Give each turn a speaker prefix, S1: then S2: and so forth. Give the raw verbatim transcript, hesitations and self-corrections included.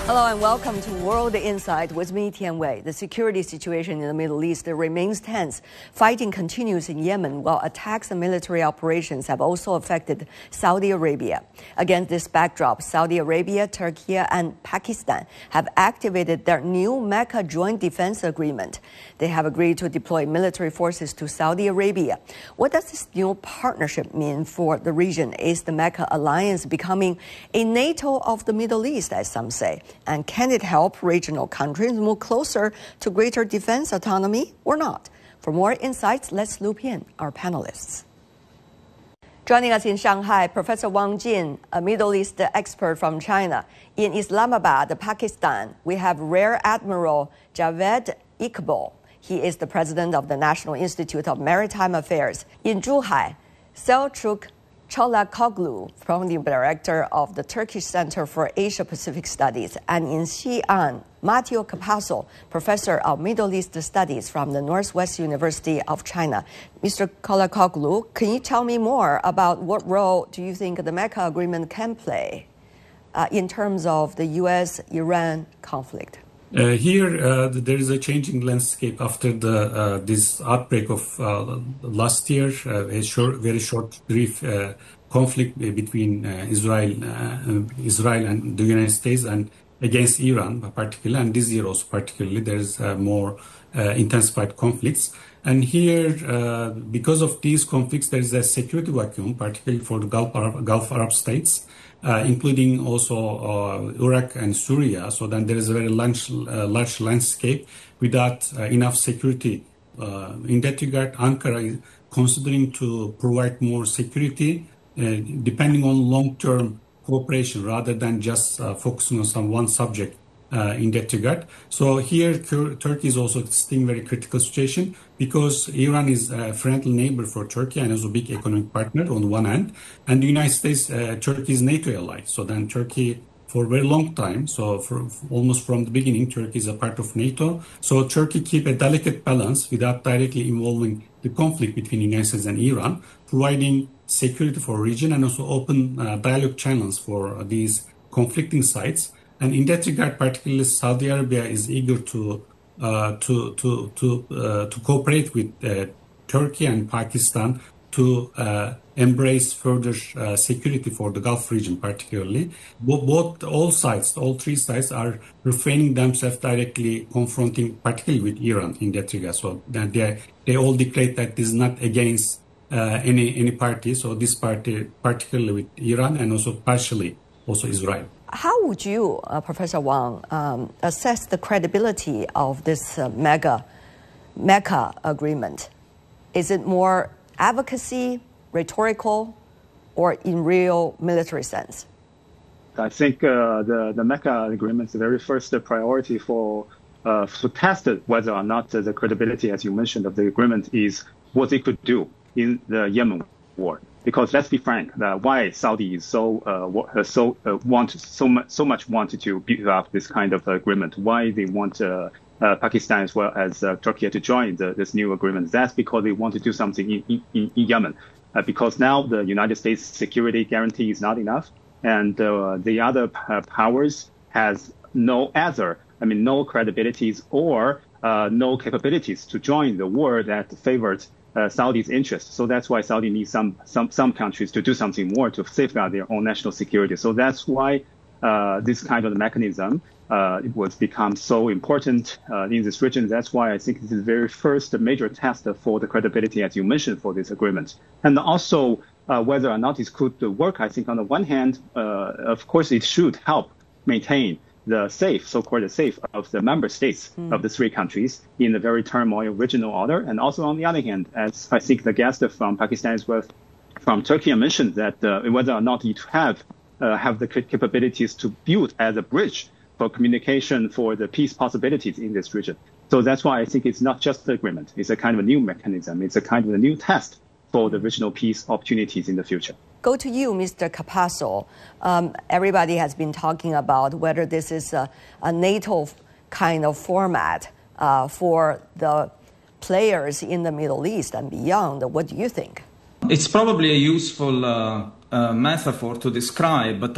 S1: Hello and welcome to World Insight with me, Tian Wei. The security situation in the Middle East remains tense. Fighting continues in Yemen, while attacks and military operations have also affected Saudi Arabia. Against this backdrop, Saudi Arabia, Turkey, and Pakistan have activated their new Mecca Joint Defense Agreement. They have agreed to deploy military forces to Saudi Arabia. What does this new partnership mean for the region? Is the Mecca alliance becoming a NATO of the Middle East, as some say? And can it help regional countries move closer to greater defense autonomy or not? For more insights, let's loop in our panelists. Joining us in Shanghai, Professor Wang Jin, a Middle East expert from China. In Islamabad, Pakistan, we have Rear Admiral Javed Iqbal. He is the president of the National Institute of Maritime Affairs. In Zhuhai, Selçuk Çolakoglu, founding director of the Turkish Center for Asia-Pacific Studies, and in Xi'an, Matteo Capasso, professor of Middle East Studies from the Northwest University of China. Mister Çolakoglu, can you tell me more about what role do you think the Mecca Agreement can play uh, in terms of the U S Iran conflict?
S2: Uh, here, uh, there is a changing landscape after the uh, this outbreak of uh, last year, uh, a short, very short, brief uh, conflict between uh, Israel, uh, Israel and the United States, and against Iran, particularly, and this year also particularly, there is uh, more uh, intensified conflicts. And here, uh, because of these conflicts, there is a security vacuum, particularly for the Gulf Arab, Gulf Arab states. Uh, including also uh, Iraq and Syria. So then there is a very large, uh, large landscape without uh, enough security. Uh, in that regard, Ankara is considering to provide more security, uh, depending on long-term cooperation rather than just uh, focusing on some one subject uh, in that regard. So here, Turkey is also still very critical situation because Iran is a friendly neighbor for Turkey and also a big economic partner on one hand, and the United States, uh, Turkey is NATO ally. So then Turkey, for a very long time, so for, almost from the beginning, Turkey is a part of NATO. So Turkey keep a delicate balance without directly involving the conflict between the United States and Iran, providing security for region and also open uh, dialogue channels for uh, these conflicting sides. And in that regard, particularly Saudi Arabia is eager to uh, to to to uh, to cooperate with uh, Turkey and Pakistan to uh, embrace further uh, security for the Gulf region, particularly. Both, both all sides, all three sides, are refraining themselves directly confronting, particularly with Iran in that regard. So that they they all declared that this is not against uh, any any party. So this party, particularly with Iran and also partially also Israel.
S1: How would you, uh, Professor Wang, um, assess the credibility of this uh, mega Mecca agreement? Is it more advocacy, rhetorical, or in real military sense?
S3: I think uh, the, the Mecca agreement is the very first priority for uh, to test whether or not the credibility, as you mentioned, of the agreement is what it could do in the Yemen war. Because let's be frank, uh, why Saudi is so uh, so uh, want so much so much wanted to build up this kind of agreement. Why they want uh, uh, Pakistan as well as uh, Turkey to join the, this new agreement? That's because they want to do something in, in, in Yemen. Uh, because now the United States security guarantee is not enough, and uh, the other uh, powers has no other, I mean, no credibilities or uh, no capabilities to join the war that favored Uh, Saudi's interest. So that's why Saudi needs some, some, some countries to do something more to safeguard their own national security. So that's why uh, this kind of mechanism uh, it was become so important uh, in this region. That's why I think this is the very first major test for the credibility, as you mentioned, for this agreement. And also uh, whether or not it could work, I think on the one hand, uh, of course, it should help maintain the safe, so-called safe of the member states mm. of the three countries in a very turmoil regional order. And also on the other hand, as I think the guest from Pakistan as well from Turkey mentioned that uh, whether or not you have uh, have the capabilities to build as a bridge for communication for the peace possibilities in this region. So that's why I think it's not just the agreement. It's a kind of a new mechanism. It's a kind of a new test for the regional peace opportunities in the future.
S1: Go to you, Mister Capasso. Um, everybody has been talking about whether this is a, a NATO kind of format uh, for the players in the Middle East and beyond. What do you think?
S4: It's probably a useful uh, uh, metaphor to describe, but